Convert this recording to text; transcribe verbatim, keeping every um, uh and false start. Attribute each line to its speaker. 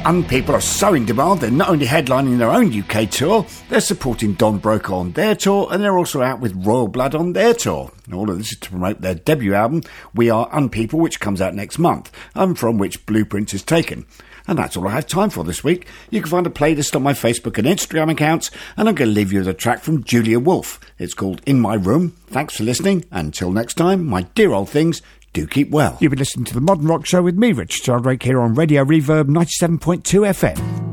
Speaker 1: Unpeople are so in demand, they're not only headlining their own U K tour, they're supporting Don Broker on their tour, and they're also out with Royal Blood on their tour. All of this is to promote their debut album, We Are Unpeople, which comes out next month, and from which Blueprints is taken. And that's all I have time for this week. You can find a playlist on my Facebook and Instagram accounts, and I'm going to leave you with a track from Julia Wolf. It's called In My Room. Thanks for listening. Until next time, my dear old things, do keep well.
Speaker 2: You've been listening to The Modern Rock Show with me, Richard Sheldrake, here on Radio Reverb ninety-seven point two F M.